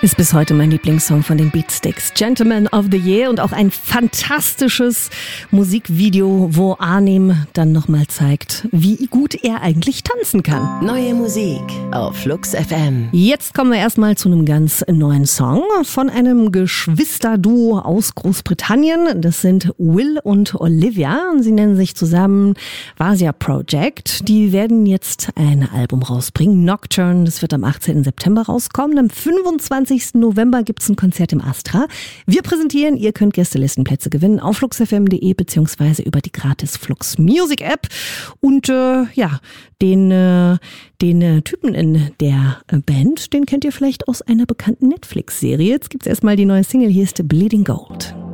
Ist bis heute mein Lieblingssong von den Beatsticks. Gentleman of the Year und auch ein fantastisches Musikvideo, wo Arnim dann nochmal zeigt, wie gut er eigentlich tanzen kann. Neue Musik auf Flux FM. Jetzt kommen wir erstmal zu einem ganz neuen Song von einem Geschwisterduo aus Großbritannien. Das sind Will und Olivia. Sie nennen sich zusammen Vasia Project. Die werden jetzt ein Album rausbringen, Nocturne. Das wird am 18. September rauskommen. Am 25. November gibt es ein Konzert im Astra. Wir präsentieren, ihr könnt Gästelistenplätze gewinnen auf fluxfm.de beziehungsweise über die gratis Flux Music App. Und den Typen in der Band, den kennt ihr vielleicht aus einer bekannten Netflix-Serie. Jetzt gibt es erstmal die neue Single, hier ist Bleeding Gold.